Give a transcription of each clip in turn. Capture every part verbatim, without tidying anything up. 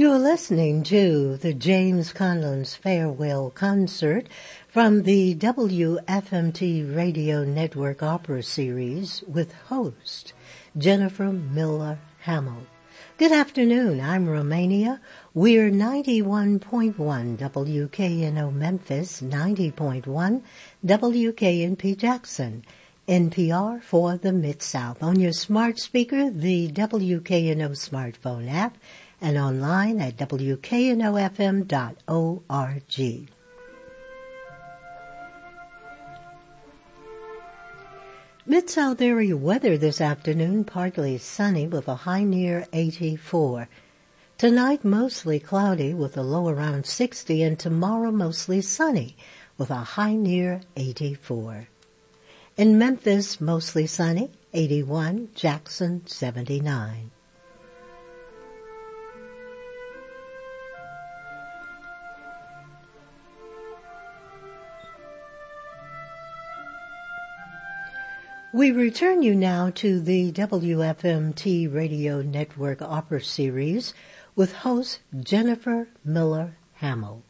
You're listening to the James Conlon's Farewell Concert from the W F M T Radio Network Opera Series with host Jennifer Miller Hamill. Good afternoon, I'm Romania. We're ninety-one point one W K N O Memphis, ninety point one W K N P Jackson, N P R for the Mid-South. On your smart speaker, the W K N O smartphone app, and online at W K N O F M dot org. Mid-South area weather this afternoon, partly sunny with a high near eighty-four. Tonight, mostly cloudy with a low around sixty, and tomorrow mostly sunny with a high near eighty-four. In Memphis, mostly sunny, eighty-one, Jackson, seventy-nine. We return you now to the W F M T Radio Network Opera Series with host Jennifer Miller Hamill.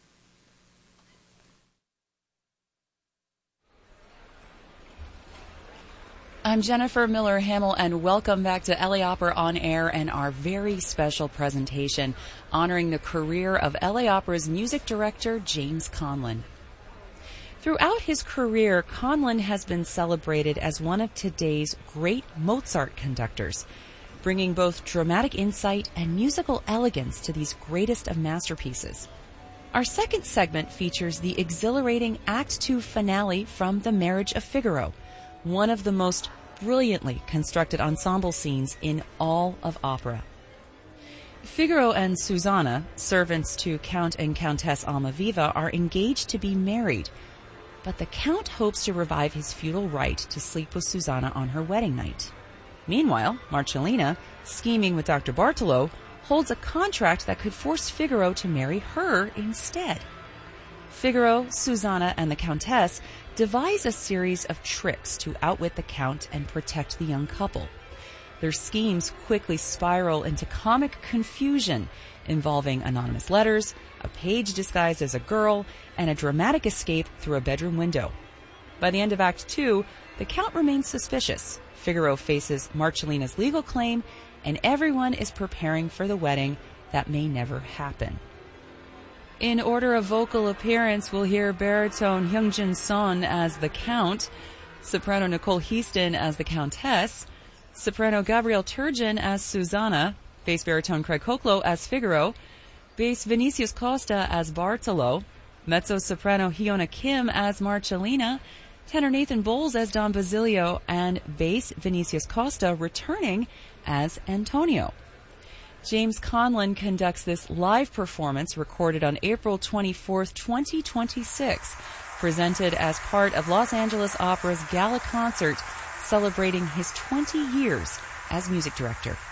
I'm Jennifer Miller Hamill, and welcome back to L A Opera On Air and our very special presentation honoring the career of L A Opera's music director, James Conlon. Throughout his career, Conlon has been celebrated as one of today's great Mozart conductors, bringing both dramatic insight and musical elegance to these greatest of masterpieces. Our second segment features the exhilarating Act Two finale from The Marriage of Figaro, one of the most brilliantly constructed ensemble scenes in all of opera. Figaro and Susanna, servants to Count and Countess Almaviva, are engaged to be married, but the Count hopes to revive his feudal right to sleep with Susanna on her wedding night. Meanwhile, Marcellina, scheming with Doctor Bartolo, holds a contract that could force Figaro to marry her instead. Figaro, Susanna, and the Countess devise a series of tricks to outwit the Count and protect the young couple. Their schemes quickly spiral into comic confusion involving anonymous letters, a page disguised as a girl, and a dramatic escape through a bedroom window. By the end of Act Two, the Count remains suspicious. Figaro faces Marcellina's legal claim, and everyone is preparing for the wedding that may never happen. In order of vocal appearance, we'll hear baritone Hyungjin Son as the Count, soprano Nicole Heaston as the Countess, soprano Gabrielle Turgeon as Susanna, bass baritone Craig Koklo as Figaro, bass Vinicius Costa as Bartolo, mezzo-soprano Hyuna Kim as Marcellina, tenor Nathan Bowles as Don Basilio, and bass Vinicius Costa returning as Antonio. James Conlon conducts this live performance recorded on April twenty-fourth, twenty twenty-six, presented as part of Los Angeles Opera's Gala Concert celebrating his twenty years as music director.